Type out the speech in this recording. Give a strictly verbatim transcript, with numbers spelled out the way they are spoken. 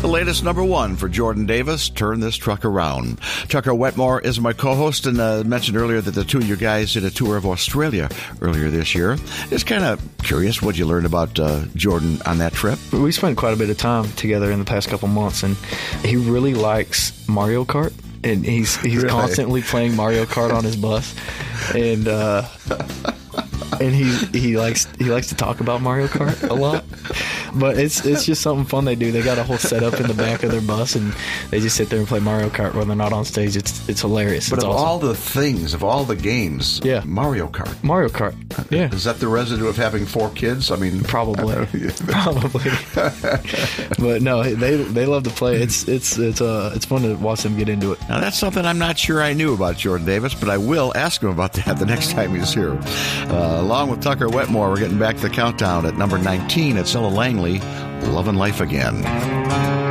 The latest number one for Jordan Davis, Turn This Truck Around. Tucker Wetmore is my co-host, and uh, mentioned earlier that the two of you guys did a tour of Australia earlier this year. Just kind of curious what you learned about uh, Jordan on that trip. We spent quite a bit of time together in the past couple months, and he really likes Mario Kart. And he's he's Really? constantly playing Mario Kart on his bus, and uh, and he he likes he likes to talk about Mario Kart a lot. But it's it's just something fun they do. They got a whole setup in the back of their bus, and they just sit there and play Mario Kart when they're not on stage. It's it's hilarious. But it's of awesome. all the things, of all the games, Yeah. Mario Kart. Mario Kart, yeah, Is that the residue of having four kids? I mean, probably, probably. But no, they they love to play. It's it's it's uh it's fun to watch them get into it. Now, that's something I'm not sure I knew about Jordan Davis, but I will ask him about that the next time he's here. Uh, along with Tucker Wetmore, we're getting back to the countdown at number nineteen. It's Ella Langley, Lovin' Life Again.